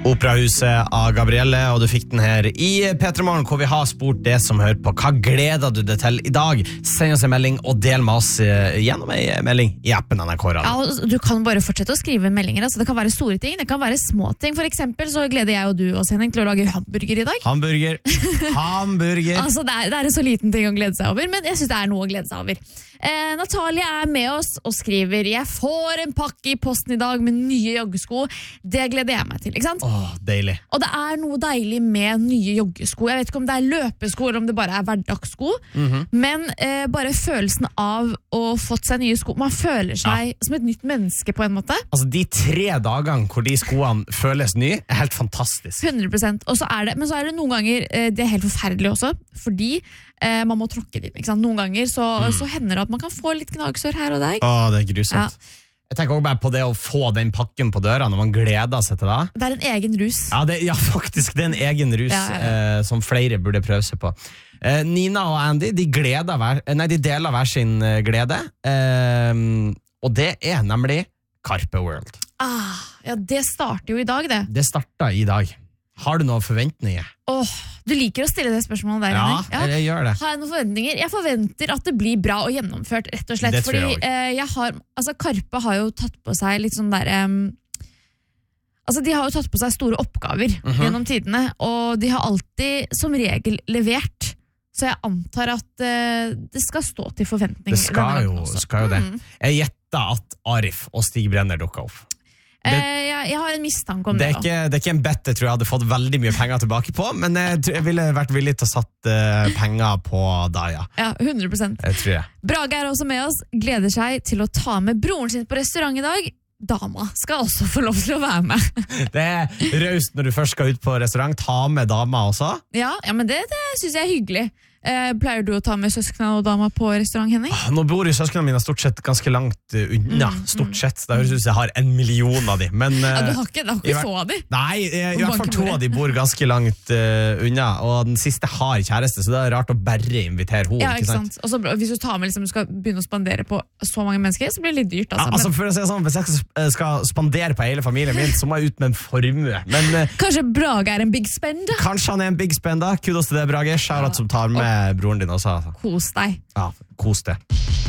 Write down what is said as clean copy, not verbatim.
Operahuset av Gabrielle, og du fikk den her i P3 Morgen, hvor vi har spurt det som hører på. Hva gleder du deg til i dag? Send oss en melding og del med oss gjennom en melding i appen NRK Radio. Ja, du kan bare fortsette å skrive meldinger. Altså, det kan være store ting, det kan være små ting. For eksempel så gleder jeg og du oss, Henning, til å lage hamburger i dag. Hamburger. Altså, det er en så liten ting å glede seg over, men jeg synes det er noe å glede seg over. Natalia er med oss og skriver: jeg får en pakke i posten i dag med nye joggesko. Det gleder jeg meg til, ikke sant? Deilig. Og det er noe deilig med nye joggesko. Jeg vet ikke om det er løpesko eller om det bare er hverdagssko, men bare følelsen av å fått seg nye sko. Man føler seg som et nytt menneske på en måte. Altså de 3 dagene hvor de skoene føles nye er helt fantastisk. 100%. Og så er det, men så er det noen ganger det er helt forferdelig også, fordi man må tråkke dit, ikke sant? Noen ganger så hender det at man kan få litt gnagsår her og der. Det er grusomt. Ja. Jeg tenker også bare på det å få den pakken på døra når man gleder seg til det. Det er en egen rus. Ja, faktisk, det er en egen rus som flere burde prøve seg på. Nina og Andy, de deler hver sin glede, og det er nemlig Carpe World. Ja, det starter jo i dag, det. Det starter i dag. Har du noen forventninger? Du liker å stille det spørsmålet der, Henrik. Ja, jeg gjør det. Har jeg noen forventninger? Jeg forventer at det blir bra og gjennomført, rett og slett. Det tror jeg fordi Karpe har jo tatt på seg litt sånn der... de har jo tatt på seg store oppgaver gjennom tidene, og de har alltid som regel levert. Så jeg antar at det skal stå til forventninger. Det skal jo det. Jeg gjetter at Arif og Stig Brenner dukker opp. Jeg har en mistanke om det. Det er ikke en bet jeg tror jeg hadde fått veldig mye penger tilbake på, men jeg ville vært villig til å satt penger på da, ja. Ja, 100%. Det tror jeg. Brage er også med oss, gleder seg til å ta med broren sin på restaurant i dag. Dama skal også få lov til å være med. Det er raust når du først skal ut på restaurant, ta med dama også. Ja, men det synes jeg er hyggelig. Pleier du å ta med søskene og dama på restaurant, Henning? Nå bor jo søskene mine stort sett ganske langt unna, stort sett. Det høres ut som jeg har 1 million av de. Men, du har ikke så av de? Nei, i hvert fall 2 av de bor ganske langt unna, og den siste har kjæreste, så det er rart å bare invitere henne. Ja, ikke sant? Og så, hvis du tar med, du skal begynne å spandere på så mange mennesker, så blir det litt dyrt. Altså, for å si det sånn, hvis jeg skal spandere på hele familien min, så må jeg ut med en formue. Men, kanskje Brage er en big spend? Kanskje han er en big spend da. Kudos til det, Brage. Shout out som tar med broren din også. Kos deg. Ja, kos det.